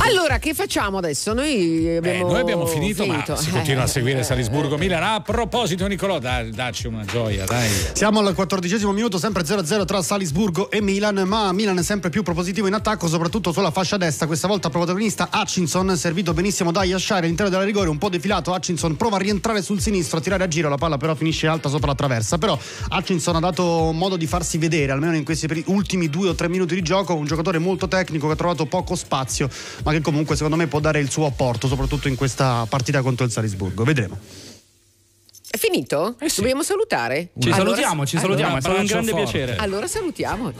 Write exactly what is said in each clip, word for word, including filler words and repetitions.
Allora, che facciamo adesso? Noi abbiamo, eh, noi abbiamo finito, finito, ma si continua eh, a seguire eh, Salisburgo-Milan. A proposito, Nicolò, dai, dacci una gioia, dai. Siamo al quattordicesimo minuto, sempre zero a zero tra Salisburgo e Milan, ma Milan è sempre più propositivo in attacco, soprattutto sulla fascia destra. Questa volta protagonista Hutchinson, servito benissimo da Yashari all'interno della rigore, un po' defilato. Hutchinson prova a rientrare sul sinistro, a tirare a giro, la palla però finisce alta sopra la traversa. Però Hutchinson ha dato modo di farsi vedere, almeno in questi ultimi due o tre minuti di gioco, un giocatore molto tecnico che ha trovato poco spazio, ma che comunque secondo me può dare il suo apporto, soprattutto in questa partita contro il Salisburgo. Vedremo. È finito? Eh sì. Dobbiamo salutare? Ci allora, salutiamo, ci salutiamo, allora, è stato un grande forte. piacere. Allora salutiamo.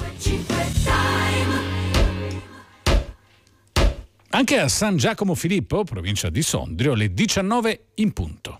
Anche a San Giacomo Filippo, provincia di Sondrio, le diciannove in punto.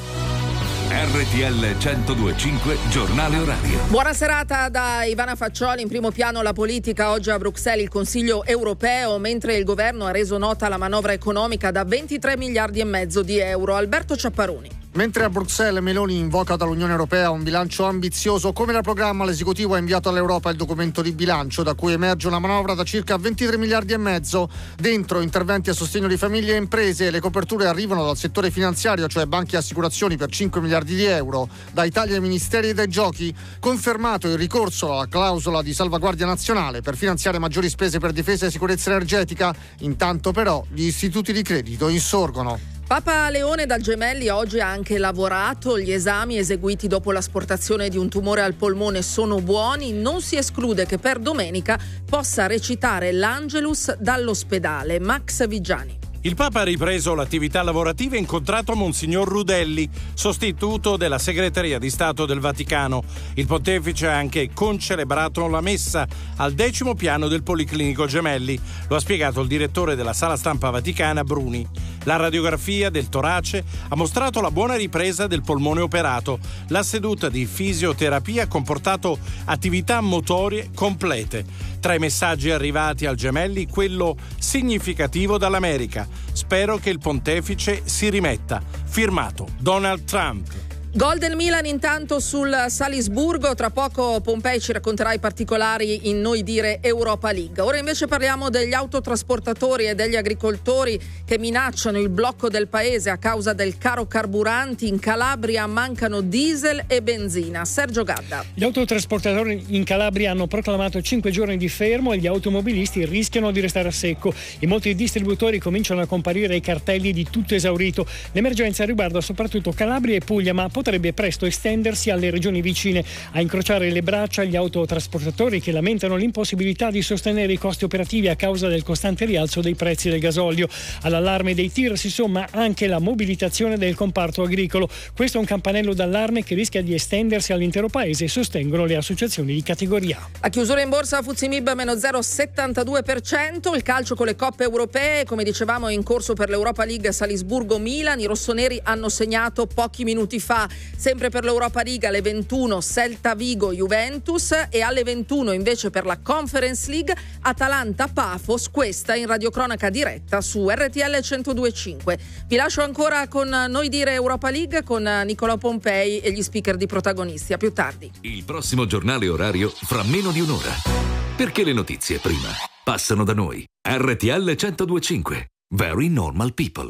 R T L centodue e cinque, giornale orario. Buona serata da Ivana Faccioli. In primo piano la politica. Oggi a Bruxelles il Consiglio europeo, mentre il governo ha reso nota la manovra economica da ventitré miliardi e mezzo di euro. Alberto Ciapparoni. Mentre a Bruxelles Meloni invoca dall'Unione Europea un bilancio ambizioso come da programma, l'esecutivo ha inviato all'Europa il documento di bilancio da cui emerge una manovra da circa ventitré miliardi e mezzo. Dentro interventi a sostegno di famiglie e imprese. Le coperture arrivano dal settore finanziario, cioè banche e assicurazioni, per cinque miliardi di euro, dai tagli ai ministeri e dai giochi. Confermato il ricorso alla clausola di salvaguardia nazionale per finanziare maggiori spese per difesa e sicurezza energetica. Intanto però gli istituti di credito insorgono. Papa Leone dal Gemelli oggi ha anche lavorato. Gli esami eseguiti dopo l'asportazione di un tumore al polmone sono buoni. Non si esclude che per domenica possa recitare l'Angelus dall'ospedale. Max Vigiani. Il Papa ha ripreso l'attività lavorativa e incontrato Monsignor Rudelli, sostituto della Segreteria di Stato del Vaticano. Il pontefice ha anche concelebrato la messa al decimo piano del Policlinico Gemelli. Lo ha spiegato il direttore della Sala Stampa Vaticana, Bruni. La radiografia del torace ha mostrato la buona ripresa del polmone operato. La seduta di fisioterapia ha comportato attività motorie complete. Tra i messaggi arrivati al Gemelli, quello significativo dall'America. Spero che il pontefice si rimetta. Firmato Donald Trump. Gol del Milan intanto sul Salisburgo. Tra poco Pompei ci racconterà i particolari in Noi Dire Europa League. Ora invece parliamo degli autotrasportatori e degli agricoltori che minacciano il blocco del paese a causa del caro carburanti. In Calabria mancano diesel e benzina. Sergio Gadda. Gli autotrasportatori in Calabria hanno proclamato cinque giorni di fermo e gli automobilisti rischiano di restare a secco. In molti distributori cominciano a comparire i cartelli di tutto esaurito. L'emergenza riguarda soprattutto Calabria e Puglia, ma potrebbe presto estendersi alle regioni vicine. A incrociare le braccia gli autotrasportatori che lamentano l'impossibilità di sostenere i costi operativi a causa del costante rialzo dei prezzi del gasolio. All'allarme dei tir si somma anche la mobilitazione del comparto agricolo. Questo è un campanello d'allarme che rischia di estendersi all'intero paese, sostengono le associazioni di categoria. A chiusura in borsa Fuzimib meno zero virgola settantadue per cento. Il calcio con le coppe europee, come dicevamo, è in corso per l'Europa League Salisburgo-Milan. I rossoneri hanno segnato pochi minuti fa. Sempre per l'Europa League alle ventuno Celta Vigo Juventus e alle ventuno invece per la Conference League Atalanta Pafos, questa in radiocronaca diretta su R T L centodue e cinque. Vi lascio ancora con Noi Dire Europa League con Nicolò Pompei e gli speaker di protagonisti. A più tardi. Il prossimo giornale orario fra meno di un'ora. Perché le notizie prima passano da noi. R T L centodue e cinque. Very normal people.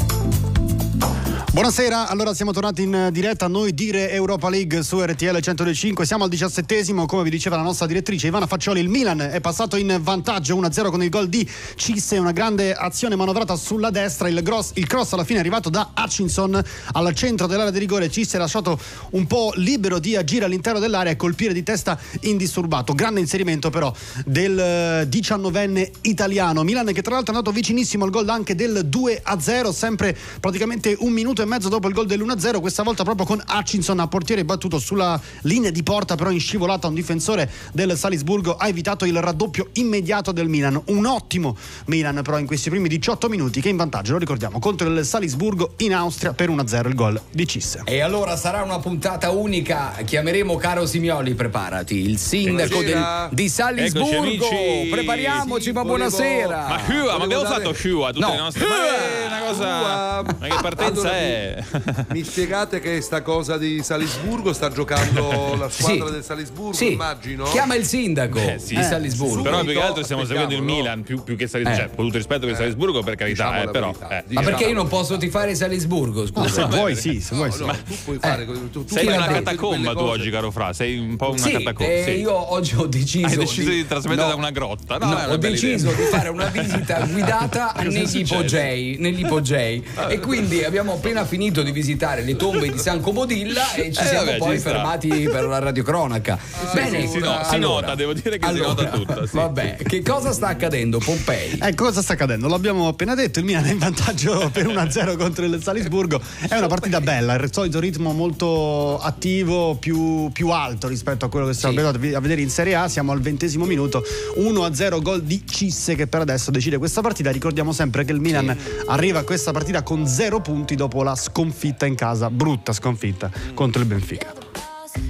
Buonasera, allora siamo tornati in diretta a Noi Dire Europa League su R T L centodue e cinque. Siamo al diciassettesimo, come vi diceva la nostra direttrice Ivana Faccioli. Il Milan è passato in vantaggio uno a zero con il gol di Cisse, una grande azione manovrata sulla destra. Il, gross, il cross alla fine è arrivato da Hutchinson al centro dell'area di rigore. Cisse è lasciato un po' libero di agire all'interno dell'area e colpire di testa indisturbato. Grande inserimento però del diciannovenne italiano. Milan che tra l'altro è andato vicinissimo al gol anche del due a zero, sempre praticamente un minuto e mezzo dopo il gol dell'uno a zero, questa volta proprio con Hutchinson a portiere battuto sulla linea di porta, però in scivolata un difensore del Salisburgo ha evitato il raddoppio immediato del Milan. Un ottimo Milan però in questi primi diciotto minuti, che in vantaggio, lo ricordiamo, contro il Salisburgo in Austria per uno a zero, il gol di Cisse. E allora sarà una puntata unica, chiameremo Caro Simioli, preparati, il sindaco del, di Salisburgo. Prepariamoci, ma buonasera. Ma Hua, ma abbiamo fatto Hua tutte no. le nostre. Ma è una cosa. Ma che partenza è? Eh. Mi spiegate che sta cosa di Salisburgo sta giocando la squadra Sì. del Salisburgo, Sì. immagino? Chiama il sindaco Eh, sì. di Salisburgo. Però più che altro stiamo aspettiamo, seguendo il no? Milan più, più che Salisburgo, Eh. cioè, con tutto rispetto per Salisburgo, per carità, Diciamo eh, la però. verità. eh. Ma Diciamo. perché io non posso tifare Salisburgo, scusa? Se vuoi, sì, se vuoi, sì. No, tu puoi fare Eh. tu, tu Sei Chi una l'ha detto catacomba tu oggi, caro Fra, sei un po' una Sì, catacomba. eh, sì. io oggi ho deciso Hai deciso di, trasmettere no, da una grotta. No, no, è una ho bella deciso idea. di fare una visita guidata Cosa è negli successo? ipogei, negli ipogei. E quindi abbiamo appena finito di visitare le tombe di San Comodilla e ci Eh, siamo vabbè, poi ci sta. fermati per la radiocronaca. Bene, sì, si no- si allora, nota, devo dire che si allora, nota tutto, sì. Vabbè, che cosa sta accadendo, Pompei? Ecco cosa sta accadendo, l'abbiamo appena detto, il Milan è in vantaggio per uno a zero contro il Salisburgo, è una partita bella, il solito ritmo molto attivo, più, più alto rispetto a quello che siamo Sì. abituati a vedere in Serie A, siamo al ventesimo minuto, uno a zero gol di Cisse che per adesso decide questa partita, ricordiamo sempre che il Milan arriva a questa partita con zero punti dopo la sconfitta in casa, brutta sconfitta contro il Benfica.